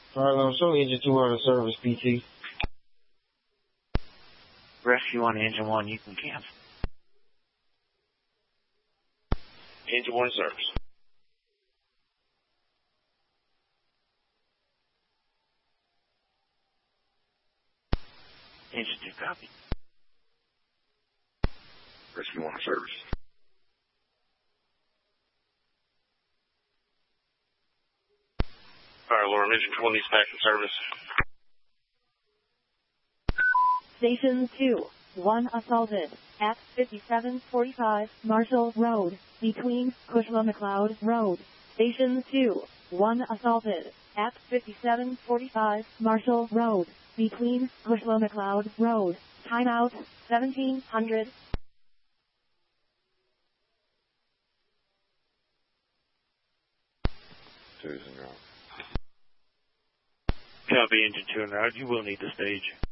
Alright, show engine 2 out of service, PT. Rescue on engine 1, you can cancel. Engine 1 service. Engine 2 copy. Rescue 1 service. Fire alarm, engine 1 needs back in service. Station 2, 1 assaulted at 5745 Marshall Road, between Cushla McLeod Road. Station 2, 1 assaulted at 5745 Marshall Road, between Cushla McLeod Road. Timeout 1700. Susan, Copy, engine 2 en route. You will need the stage.